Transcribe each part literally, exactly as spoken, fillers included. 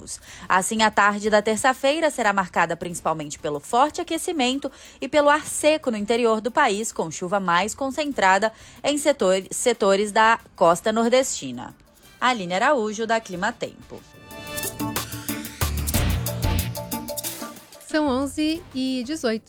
negativos. Assim, a tarde da terça-feira será marcada principalmente pelo forte aquecimento e pelo ar seco no interior do país, com chuva mais concentrada em setor, setores da costa nordestina. Aline Araújo, da Clima Tempo. São onze e dezoito.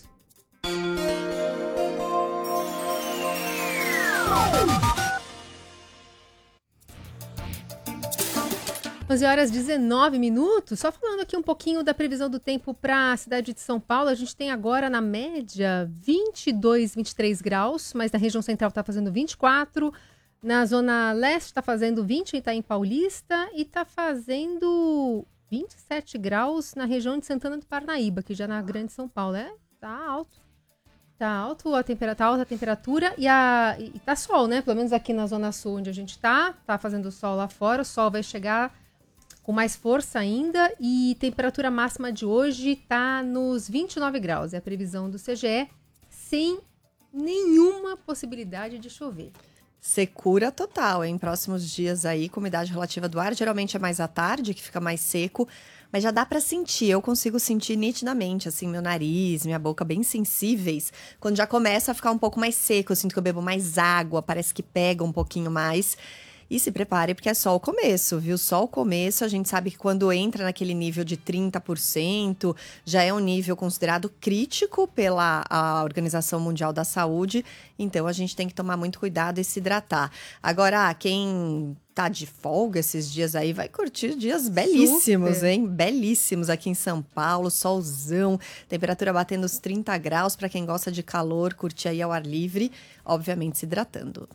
onze horas e dezenove minutos. Só falando aqui um pouquinho da previsão do tempo para a cidade de São Paulo. A gente tem agora, na média, vinte e dois, vinte e três graus, mas na região central está fazendo vinte e quatro. Na zona leste está fazendo vinte em Itaim Paulista e está fazendo vinte e sete graus na região de Santana do Parnaíba, que já na Grande São Paulo. É, tá alto. Tá alto a temperatura, tá alta a temperatura e, a, e tá sol, né? Pelo menos aqui na Zona Sul, onde a gente tá, tá fazendo sol lá fora. O sol vai chegar com mais força ainda e temperatura máxima de hoje tá nos vinte e nove graus. É a previsão do C G E, sem nenhuma possibilidade de chover. Secura total, hein? Próximos dias aí, com umidade relativa do ar, geralmente é mais à tarde, que fica mais seco, mas já dá pra sentir, eu consigo sentir nitidamente, assim, meu nariz, minha boca bem sensíveis, quando já começa a ficar um pouco mais seco, eu sinto que eu bebo mais água, parece que pega um pouquinho mais. E se prepare, porque é só o começo, viu? Só o começo, a gente sabe que quando entra naquele nível de trinta por cento, já é um nível considerado crítico pela a Organização Mundial da Saúde, então a gente tem que tomar muito cuidado e se hidratar. Agora, quem tá de folga esses dias aí, vai curtir dias belíssimos, Super. hein? Belíssimos aqui em São Paulo, solzão, temperatura batendo os trinta graus, para quem gosta de calor, curtir aí ao ar livre, obviamente se hidratando.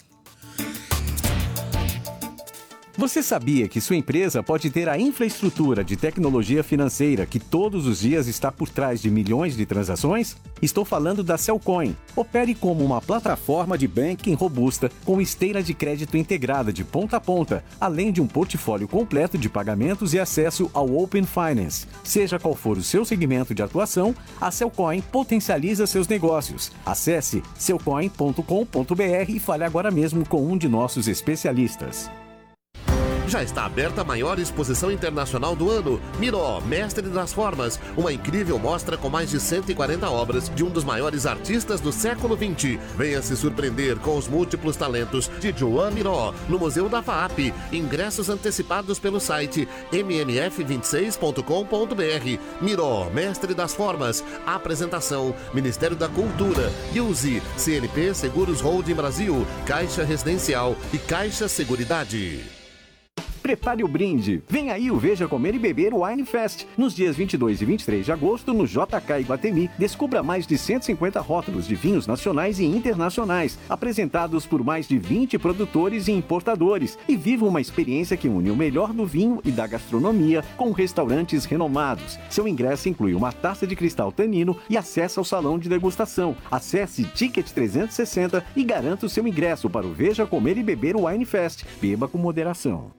Você sabia que sua empresa pode ter a infraestrutura de tecnologia financeira que todos os dias está por trás de milhões de transações? Estou falando da Cellcoin. Opere como uma plataforma de banking robusta com esteira de crédito integrada de ponta a ponta, além de um portfólio completo de pagamentos e acesso ao Open Finance. Seja qual for o seu segmento de atuação, a Cellcoin potencializa seus negócios. Acesse cellcoin ponto com ponto b r e fale agora mesmo com um de nossos especialistas. Já está aberta a maior exposição internacional do ano, Miró, Mestre das Formas, uma incrível mostra com mais de cento e quarenta obras de um dos maiores artistas do século vinte. Venha se surpreender com os múltiplos talentos de Joan Miró, no Museu da F A A P. Ingressos antecipados pelo site m m f vinte e seis ponto com ponto b r. Miró, Mestre das Formas. Apresentação, Ministério da Cultura, Use, C N P Seguros Holding Brasil, Caixa Residencial e Caixa Seguridade. Prepare o brinde. Vem aí o Veja Comer e Beber Wine Fest. Nos dias vinte e dois e vinte e três de agosto, no J K Iguatemi, descubra mais de cento e cinquenta rótulos de vinhos nacionais e internacionais, apresentados por mais de vinte produtores e importadores. E viva uma experiência que une o melhor do vinho e da gastronomia com restaurantes renomados. Seu ingresso inclui uma taça de cristal Tanino e acesso ao salão de degustação. Acesse Ticket trezentos e sessenta e garanta o seu ingresso para o Veja Comer e Beber Wine Fest. Beba com moderação.